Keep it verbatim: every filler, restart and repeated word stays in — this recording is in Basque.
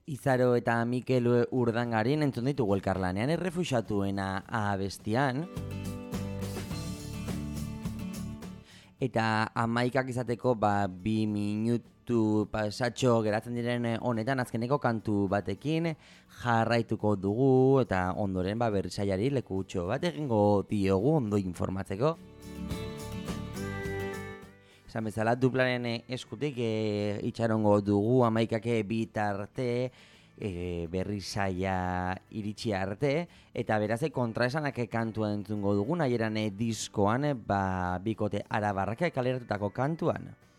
Izaro eta Mikel Urdangarin entzun ditugu elkarlanean errefuxatuena abestian. Eta amaikak izateko ba, bi minutu pasatxo geratzen diren honetan azkeneko kantu batekin jarraituko dugu eta ondoren ba, berrisaiari lekutxo bat egingo diogu ondo informatzeko. Esan bezala duplaren eskutik e, itxarongo dugu amaikake bitarte e, berrisaia iritsi arte eta beraz kontraesanak kantua entzungo dugu nahieran e, diskoan ba, bikote arabarrak kaleratutako kantuan.